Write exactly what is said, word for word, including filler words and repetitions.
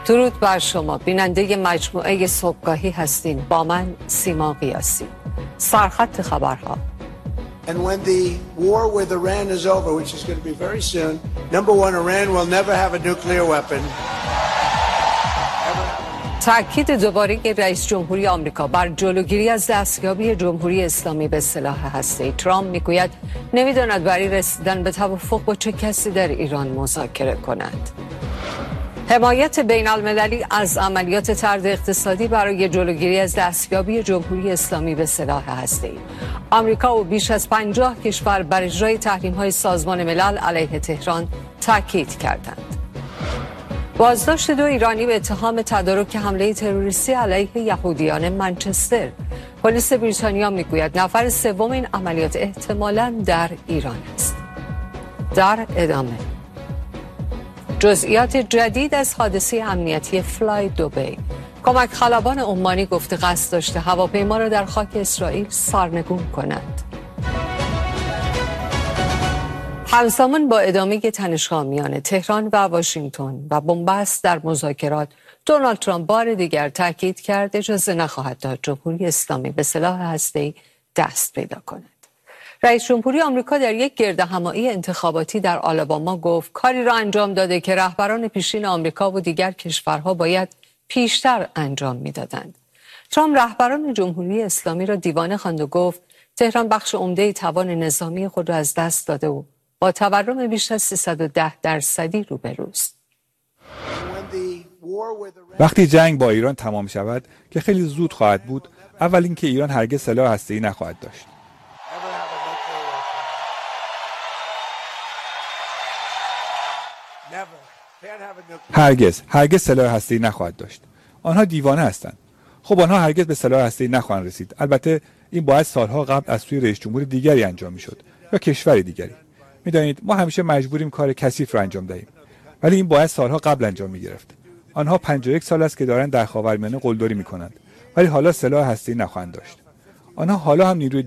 درود بر شما بیننده مجموعه صبحگاهی هستین با من سیما قیاسی. سرخط خبرها. And when the war with Iran is over, which is going to be very soon, number one, Iran will never have a nuclear weapon. تأکید دوباره رئیس جمهوری آمریکا بر جلوگیری از دستیابی جمهوری اسلامی به سلاح هسته‌ای. ترامپ میگوید نمیداند برای رسیدن به توافق با چه کسی در ایران مذاکره کند. حمایت بین المللی از عملیات طرد اقتصادی برای جلوگیری از دستیابی جمهوری اسلامی به سلاح هسته‌ای. آمریکا و بیش از پنجاه کشور بر اجرای تحریم‌های سازمان ملل علیه تهران تاکید کردند. بازداشت دو ایرانی به اتهام تدارک حمله تروریستی علیه یهودیان منچستر. پلیس بریتانیا میگوید نفر سوم این عملیات احتمالاً در ایران است. در ادامه جزئیات جدید از حادثه امنیتی فلای دبی. کمک خلبان عمانی گفته قصد داشته هواپیما را در خاک اسرائیل سرنگون کند. همزمان با ادامه تنش‌ها میان تهران و واشنگتن و بنبست در مذاکرات، دونالد ترامپ بار دیگر تاکید کرد اجازه نخواهد داد جمهوری اسلامی به سلاح هسته‌ای دست پیدا کند. رئیس جمهوری آمریکا در یک گردهمایی انتخاباتی در آلاباما گفت کاری را انجام داده که رهبران پیشین آمریکا و دیگر کشورها باید پیشتر انجام میدادند. ترامپ رهبران جمهوری اسلامی را دیوانه خواند و گفت تهران بخش عمده توان نظامی خود را از دست داده و با تورم بیش از سیصد و ده درصدی روبروست. وقتی جنگ با ایران تمام شود که خیلی زود خواهد بود، اول اینکه ایران هرگز سلاح هسته‌ای نخواهد داشت. هرگز هرگز سلاح هسته‌ای نخواهد داشت. آنها دیوانه هستند. خب آنها هرگز به سلاح هسته‌ای نخواهند رسید. البته این باید سالها قبل از سوی رئیس جمهور دیگری انجام میشد یا کشور دیگری. میدانید ما همیشه مجبوریم کار کثیف را انجام دهیم، ولی این باید سالها قبل انجام میگرفت. آنها پنجاه و یک سال است که دارند در خاورمیانه قلدری میکنند، ولی حالا سلاح هسته‌ای نخواهند داشت. آنها حالا هم نیروی